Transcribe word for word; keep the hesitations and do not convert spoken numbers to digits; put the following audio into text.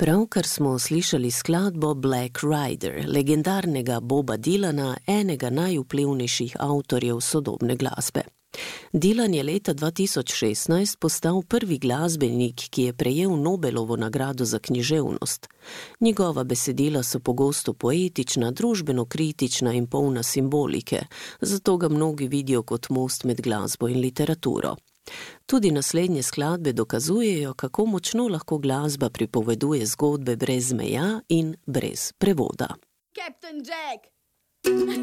Pravkar smo slišali skladbo Black Rider, legendarnega Boba Dylana, enega najvplivnejših avtorjev sodobne glasbe. Dylan je leta dva tisoč šestnajst postal prvi glasbenik, ki je prejel Nobelovo nagrado za književnost. Njegova besedila so pogosto poetična, družbeno-kritična in polna simbolike, zato ga mnogi vidijo kot most med glasbo in literaturo. Tudi naslednje skladbe dokazujejo, kako močno lahko glasba pripoveduje zgodbe brez meja in brez prevoda. Captain Jack!